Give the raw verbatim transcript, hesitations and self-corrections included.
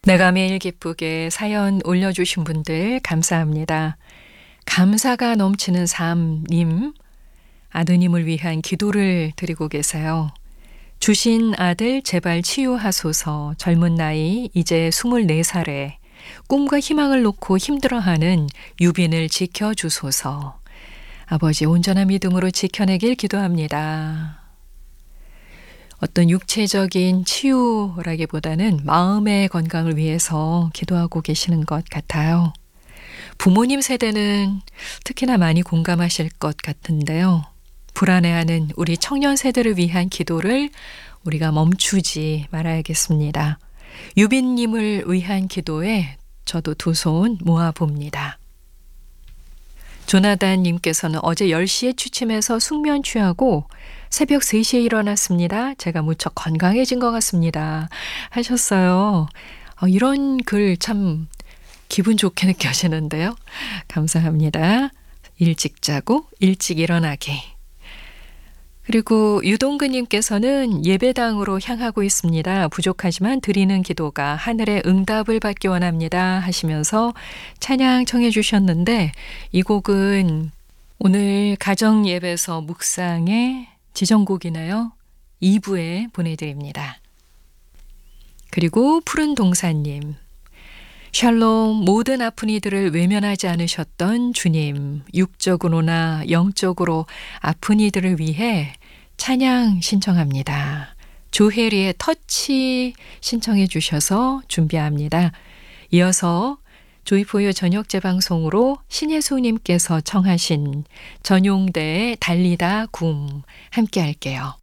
내가 매일 기쁘게 사연 올려주신 분들 감사합니다. 감사가 넘치는 삶님, 아드님을 위한 기도를 드리고 계세요. 주신 아들 제발 치유하소서. 젊은 나이 이제 스물네 살에 꿈과 희망을 놓고 힘들어하는 유빈을 지켜주소서. 아버지 온전한 믿음으로 지켜내길 기도합니다. 어떤 육체적인 치유라기보다는 마음의 건강을 위해서 기도하고 계시는 것 같아요. 부모님 세대는 특히나 많이 공감하실 것 같은데요. 불안해하는 우리 청년 세대를 위한 기도를 우리가 멈추지 말아야겠습니다. 유빈님을 위한 기도에 저도 두 손 모아봅니다. 조나단 님께서는 어제 열 시에 취침해서 숙면 취하고 새벽 세 시에 일어났습니다. 제가 무척 건강해진 것 같습니다. 하셨어요. 어, 이런 글 참 기분 좋게 느껴지는데요. 감사합니다. 일찍 자고 일찍 일어나게. 그리고 유동근님께서는 예배당으로 향하고 있습니다. 부족하지만 드리는 기도가 하늘의 응답을 받기 원합니다. 하시면서 찬양 청해 주셨는데 이 곡은 오늘 가정 예배서 묵상의 지정곡이네요. 이 부에 보내드립니다. 그리고 푸른 동사님. 샬롬, 모든 아픈 이들을 외면하지 않으셨던 주님, 육적으로나 영적으로 아픈 이들을 위해 찬양 신청합니다. 조혜리의 터치 신청해 주셔서 준비합니다. 이어서 조이포유 저녁 재방송으로 신예수님께서 청하신 전용대의 달리다 굼 함께 할게요.